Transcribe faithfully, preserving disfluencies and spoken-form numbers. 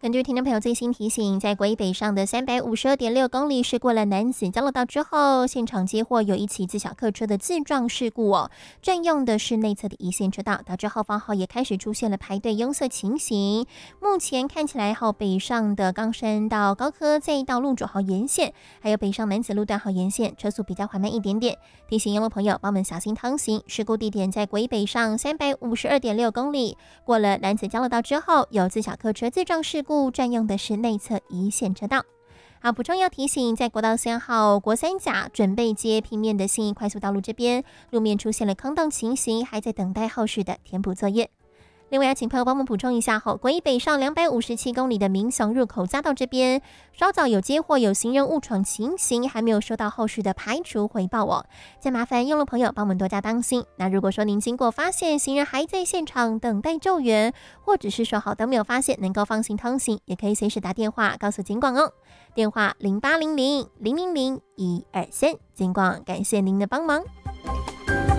根据听众朋友最新提醒，在国一北上的三百五十二点六公里是过了楠梓交流道之后，现场接获有一起自小客车的自撞事故哦，占用的是内侧的一线车道，导致后方后也开始出现了排队拥塞情形。目前看起来后北上的冈山到高科，再到路九号沿线，还有北上楠梓路段号沿线，车速比较缓慢一点点。提醒沿路朋友帮我们小心通行。事故地点在国一北上三百五十二点六公里，过了楠梓交流道之后，有自小客车自撞事故，占用的是内侧一线车道。好，补充要提醒，在国道三号国三甲准备接平面的信义快速道路这边，路面出现了坑洞情形，还在等待后续的填补作业。另外要请朋友帮忙补充一下后，国一北上两百五十七公里的民雄入口匝道这边，稍早有接获有行人误闯情形，还没有收到后续的排除回报哦。再麻烦用路朋友帮我们多加当心。那如果说您经过发现行人还在现场等待救援，或者是说好都没有发现，能够放心通行，也可以随时打电话告诉警广哦。电话零八零零零零零一二三，警广感谢您的帮忙。